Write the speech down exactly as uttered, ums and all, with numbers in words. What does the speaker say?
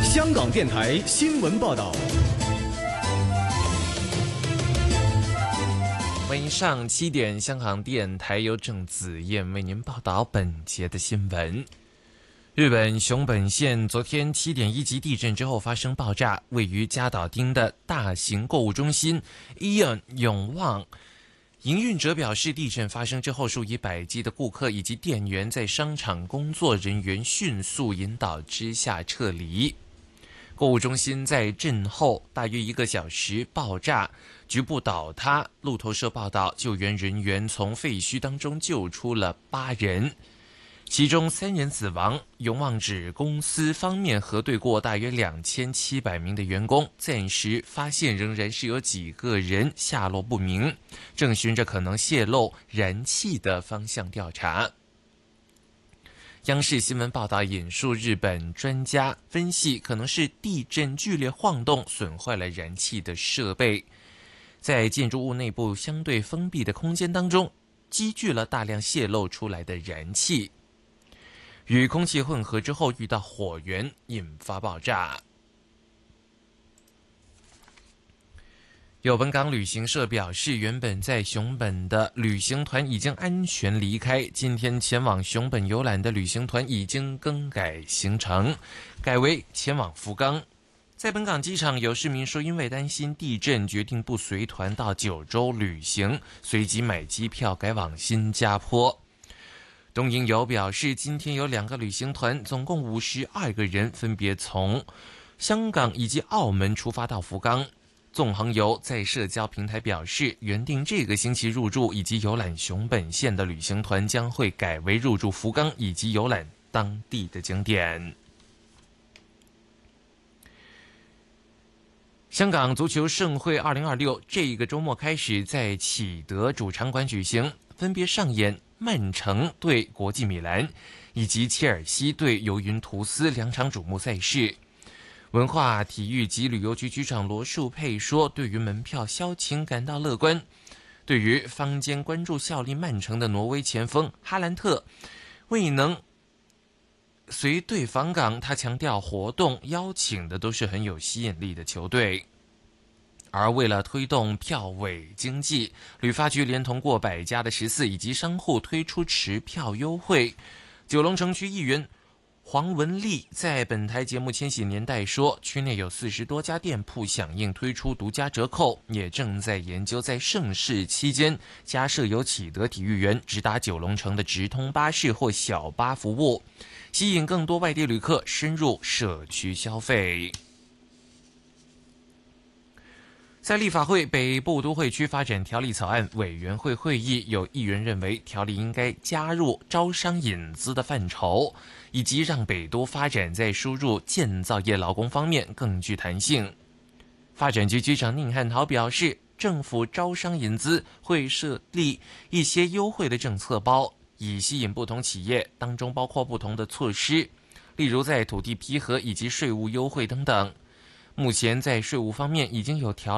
香港电台新闻报道。 晚上七点，香港电台由郑子燕为您报道本节的新闻。日本熊本县昨天七点一级地震之后发生爆炸，位于加岛町的大型购物中心 Aeon 永旺营运者表示，地震发生之后，数以百计的顾客以及店员在商场工作人员迅速引导之下撤离。购物中心在震后大约一个小时爆炸，局部倒塌。路透社报道，救援人员从废墟当中救出了八人，其中三人死亡。永旺指公司方面核对过大约两千七百名的员工，暂时发现仍然是有几个人下落不明，正循着可能泄漏燃气的方向调查。央视新闻报道引述日本专家分析，可能是地震剧烈晃动损坏了燃气的设备，在建筑物内部相对封闭的空间当中积聚了大量泄漏出来的燃气，与空气混合之后遇到火源引发爆炸。有本港旅行社表示，原本在熊本的旅行团已经安全离开，今天前往熊本游览的旅行团已经更改行程，改为前往福冈。在本港机场，有市民说因为担心地震，决定不随团到九州旅行，随即买机票改往新加坡。东瀛游表示，今天有两个旅行团，总共五十二个人，分别从香港以及澳门出发到福冈。纵横游在社交平台表示，原定这个星期入住以及游览熊本县的旅行团将会改为入住福冈以及游览当地的景点。香港足球盛会二零二六这个周末开始在启德主场馆举行，分别上演曼城对国际米兰以及切尔西对尤文图斯两场瞩目赛事。文化体育及旅游局局长罗树佩说，对于门票销情感到乐观。对于坊间关注效力曼城的挪威前锋哈兰特未能随队访港，他强调活动邀请的都是很有吸引力的球队。而为了推动票委经济，旅发局连同过百家的食肆以及商户推出持票优惠。九龙城区议员黄文丽在本台节目《千禧年代》说，区内有四十多家店铺响应推出独家折扣，也正在研究在盛事期间加设有启德体育园直达九龙城的直通巴士或小巴服务，吸引更多外地旅客深入社区消费。在立法会北部都会区发展条例草案委员会会议，有议员认为条例应该加入招商引资的范畴，以及让北都发展在输入建造业劳工方面更具弹性。发展局局长宁汉豪表示，政府招商引资会设立一些优惠的政策包，以吸引不同企业，当中包括不同的措施，例如在土地批核以及税务优惠等等。目前在税务方面已经有条